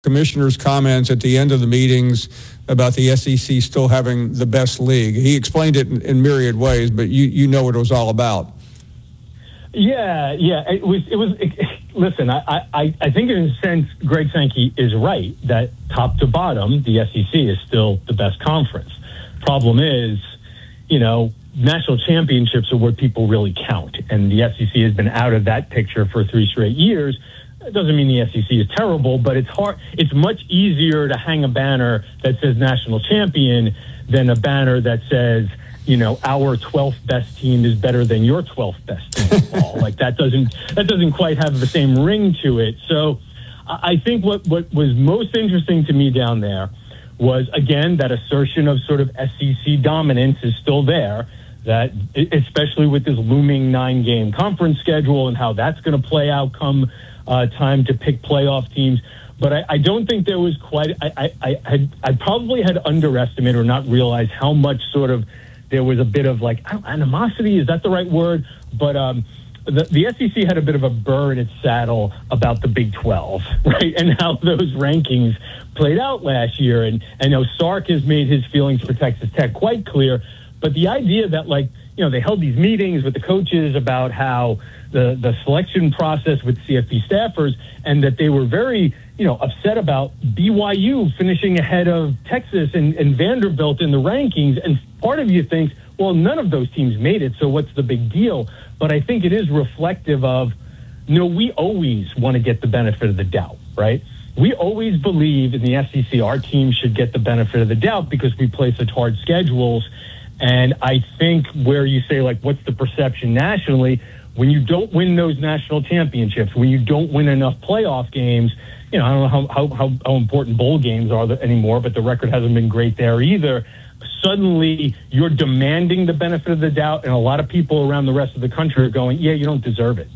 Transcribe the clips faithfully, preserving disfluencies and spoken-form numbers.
commissioner's comments at the end of the meetings about the S E C still having the best league. He explained it in, in myriad ways, but you, you know what it was all about. Yeah, yeah. It was, it was, it, listen, I, I, I think in a sense, Greg Sankey is right that top to bottom, the S E C is still the best conference. Problem is, you know, national championships are where people really count. And the S E C has been out of that picture for three straight years. It doesn't mean the S E C is terrible, but it's hard. It's much easier to hang a banner that says national champion than a banner that says, you know, our twelfth best team is better than your twelfth best team. Like that doesn't that doesn't quite have the same ring to it. So I think what, what was most interesting to me down there was, again, that assertion of sort of S E C dominance is still there, that especially with this looming nine-game conference schedule and how that's going to play out come uh, time to pick playoff teams. But I, I don't think there was quite I, I, I, had, I probably had underestimated or not realized how much sort of there was a bit of like animosity. Is that the right word? But um, the, the S E C had a bit of a burr in its saddle about the Big twelve, right? And how those rankings played out last year. And I know Sark has made his feelings for Texas Tech quite clear. But the idea that, like, you know, they held these meetings with the coaches about how the, the selection process with C F P staffers, and that they were very, you know, upset about B Y U finishing ahead of Texas and, and Vanderbilt in the rankings. And part of you thinks, well, none of those teams made it, so what's the big deal? But I think it is reflective of, no, we always want to get the benefit of the doubt, right? We always believe in the S E C our team should get the benefit of the doubt because we play such hard schedules. And I think where you say, like, what's the perception nationally, when you don't win those national championships, when you don't win enough playoff games, you know, I don't know how, how, how, how important bowl games are anymore, but the record hasn't been great there either. Suddenly you're demanding the benefit of the doubt, and a lot of people around the rest of the country are going, yeah, you don't deserve it.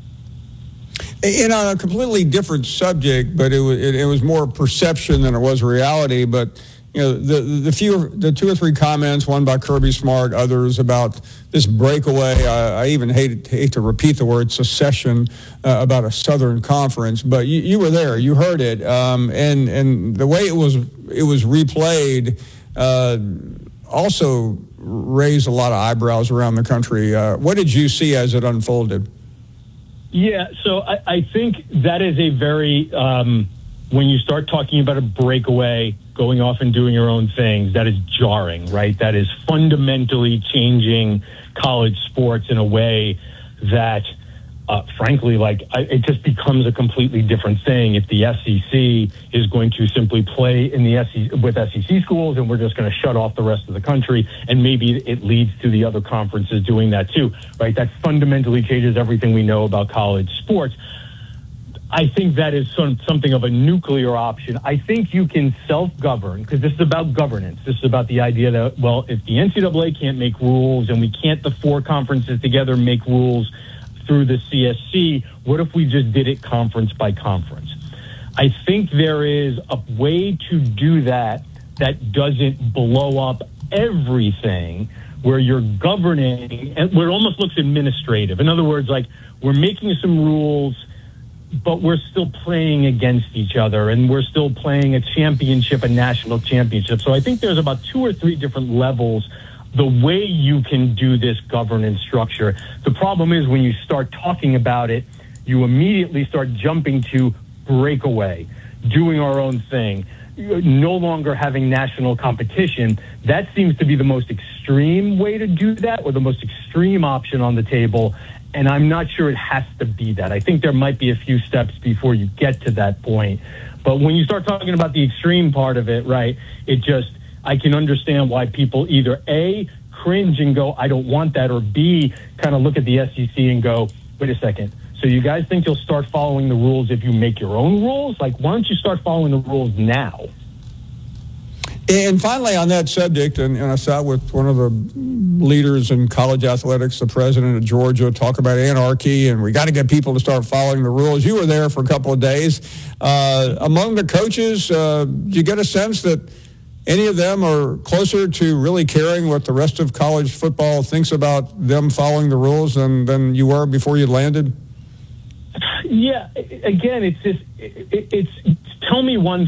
In a completely different subject, but it was, it, it was more perception than it was reality, but you know, the the few, the two or three comments, one by Kirby Smart, others about this breakaway. I, I even hate, hate to repeat the word secession uh, about a Southern Conference, but you, you were there, you heard it, um, and and the way it was it was replayed uh, also raised a lot of eyebrows around the country. Uh, what did you see as it unfolded? Yeah, so I, I think that is a very um, when you start talking about a breakaway, going off and doing your own things, that is jarring, right? That is fundamentally changing college sports in a way that, uh, frankly, like I, it just becomes a completely different thing if the S E C is going to simply play in the S E C with S E C schools, and we're just going to shut off the rest of the country, and maybe it leads to the other conferences doing that too, right? That fundamentally changes everything we know about college sports. I think that is some, something of a nuclear option. I think you can self-govern, because this is about governance. This is about the idea that, well, if the N C double A can't make rules and we can't, the four conferences together, make rules through the C S C, what if we just did it conference by conference? I think there is a way to do that that doesn't blow up everything, where you're governing, and where it almost looks administrative. In other words, like, we're making some rules, but we're still playing against each other, and we're still playing a championship, a national championship. So I think there's about two or three different levels the way you can do this governance structure. The problem is when you start talking about it, you immediately start jumping to breakaway, doing our own thing, no longer having national competition. That seems to be the most extreme way to do that, or the most extreme option on the table. And I'm not sure it has to be that. I think there might be a few steps before you get to that point. But when you start talking about the extreme part of it, right, it just, I can understand why people either A, cringe and go, I don't want that, or B, kind of look at the S E C and go, wait a second, so you guys think you'll start following the rules if you make your own rules? Like, why don't you start following the rules now? And finally, on that subject, and, and I sat with one of the leaders in college athletics, the president of Georgia, talk about anarchy, and we got to get people to start following the rules. You were there for a couple of days. Uh, among the coaches, uh, do you get a sense that any of them are closer to really caring what the rest of college football thinks about them following the rules than, than you were before you landed? Yeah, again, it's just it, it's tell me one